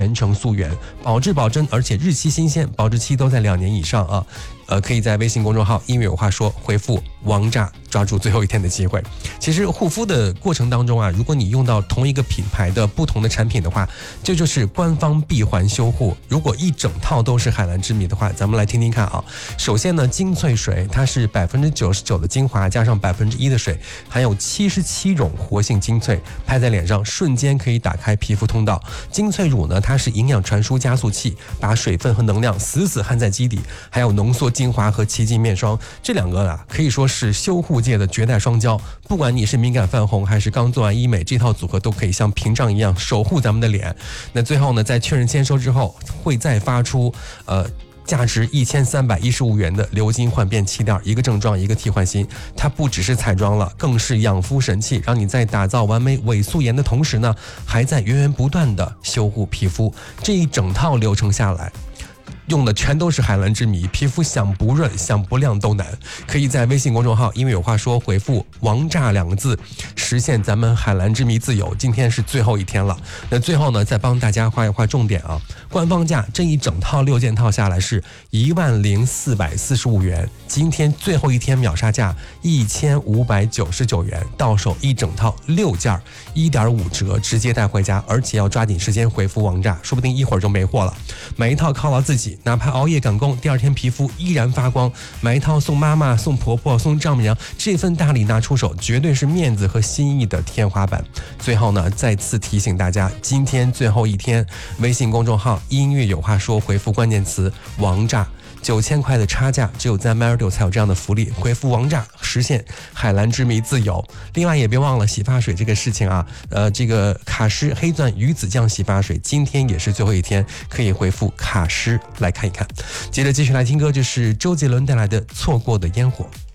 全程溯源，保质保真，而且日期新鲜，保质期都在2年以上啊。可以在微信公众号音乐有话说回复王炸，抓住最后一天的机会。其实护肤的过程当中啊，如果你用到同一个品牌的不同的产品的话，这就是官方闭环修护。如果一整套都是海蓝之谜的话，咱们来听听看啊。首先呢，精粹水它是99%的精华加上1%的水，含有77种活性精粹，拍在脸上瞬间可以打开皮肤通道。精粹乳呢，它是营养传输加速器，把水分和能量死死焊在基底，还有浓缩精华和奇迹面霜，这两个啊可以说是修护界的绝代双骄。不管你是敏感泛红还是刚做完医美，这套组合都可以像屏障一样守护咱们的脸。那最后呢，在确认签收之后，会再发出价值1315元的流金焕变气垫，一个正装一个替换新。它不只是彩妆了，更是养肤神器，让你在打造完美伪素颜的同时呢，还在源源不断的修护皮肤。这一整套流程下来，用的全都是海蓝之谜，皮肤想不润想不亮都难。可以在微信公众号因为有话说回复王炸2个字，实现咱们海蓝之谜自由。今天是最后一天了，那最后呢再帮大家画一画重点啊。官方价这一整套6件套下来是10445元，今天最后一天秒杀价1599元，到手一整套6件1.5折直接带回家，而且要抓紧时间回复王炸，说不定一会儿就没货了。买一套犒劳自己，哪怕熬夜赶工，第二天皮肤依然发光。买一套送妈妈、送婆婆、送丈母娘，这份大礼拿出手，绝对是面子和心意的天花板。最后呢，再次提醒大家，今天最后一天，微信公众号音乐有话说回复关键词王炸，9000块的差价，只有在 Marido 才有这样的福利，回复王炸实现海蓝之谜自由。另外也别忘了洗发水这个事情啊，这个卡诗黑钻鱼子酱洗发水今天也是最后一天，可以回复卡诗来看一看。接着继续来听歌，就是周杰伦带来的《错过的烟火》。